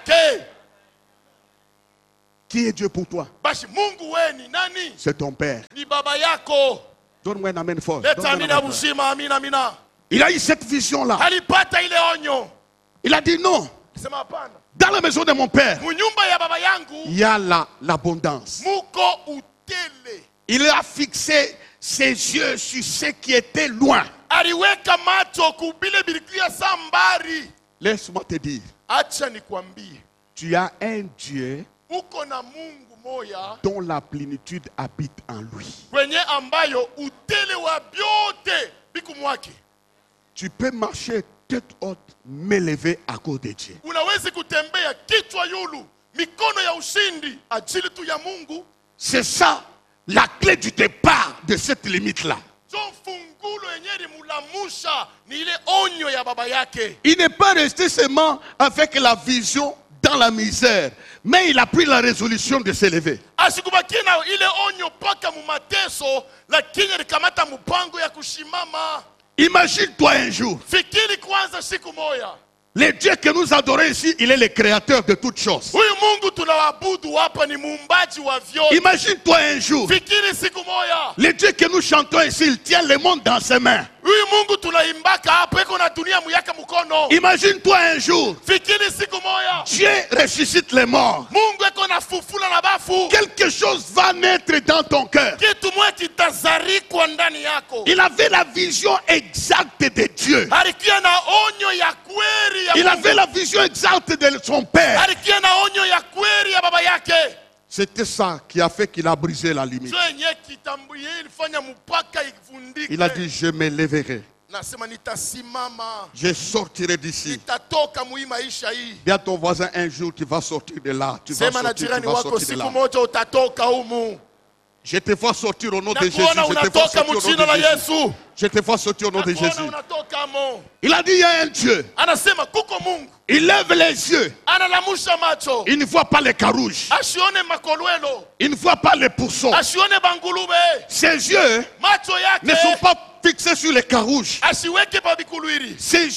yake. Qui est Dieu pour toi? Basi Mungu we ni nani? C'est ton Père. Ni baba yako. Donne-moi un amen fort. Leta Donne-moi un amina amen fort. buzima, amina amina. Il a eu cette vision-là. Alipata ile onyo. Il a dit non. Sema hapana. Dans la maison de mon Père, Munyumba ya baba yangu il y a l'abondance. muko utele. Il a fixé ses yeux sur ce qui était loin. Aliweka macho kubile bilikuya sambari. Laisse-moi te dire, Acha nikwambie. tu as un Dieu Uko na Mungu moya dont la plénitude habite en lui. kwenye ambayo utele wa byote biku mwake. Tu peux marcher tête haute, m'élever à cause de Dieu. Unawezi kutembea kichwa yulu, mikono ya ushindi ajili tu ya Mungu. C'est ça la clé du départ de cette limite-là. Jo fungulo yenye mulamusha ni ile onyo ya baba yake. Il n'est pas resté seulement avec la vision dans la misère, mais il a pris la résolution de s'élever. Asikubakie na ile onyo paka mu mateso, lakini alikamata mpango ya kushimama. Imagine-toi un jour, Fikiri kwanza siku moya. le Dieu que nous adorons ici, il est le créateur de toutes choses. Huyu Mungu tunaabudu hapa ni muumbaji wa vyote. Imagine-toi un jour, Fikiri siku moya. le Dieu que nous chantons ici, il tient le monde dans ses mains. Huyu Mungu tunaimbaka hapa iko na dunia muyaka mkono. Imagine-toi un jour, Fikiri siku moya. Dieu ressuscite les morts. Mungu iko na fufula na bafu. Quelque chose va naître dans ton cœur. Kitu mwe kitazarikwa ndani yako. Il avait la vision exacte de Dieu. Alikia na onyo ya kweli ya Il Mungu. avait la vision exacte de son Père. Alikia na onyo ya kweli ya baba yake. C'était ça qui a fait qu'il a brisé la limite. Yenye kitambuye ilifanya mpaka ivundike. Il a dit, je me lèverai. Nasema nitasimama. Je sortirai d'ici. Nitatoka mwi maisha hii. Dis à ton voisin, un jour tu vas sortir de là. Tu vas Sema na sortir, tu jirani vas wako sortir de siku là. moja utatoka humu. Je te vois sortir au nom de Jésus. Nakuona Je te vois unatoka sortir au nom mjina la de Jésus. Yesu. Je te vois sortir au nom de Nakuona Jésus. unatoka mo. Il a dit, il y a un Dieu. Anasema kuko Mungu. Il lève les yeux. Analamusha macho. Il ne voit pas les carouges. Asione makolwelo. Il ne voit pas les pourceaux. Asione bangulube. Ses yeux Macho ne yake sont pas fixés sur les carouges. asiweke pa bikulwiri. Ses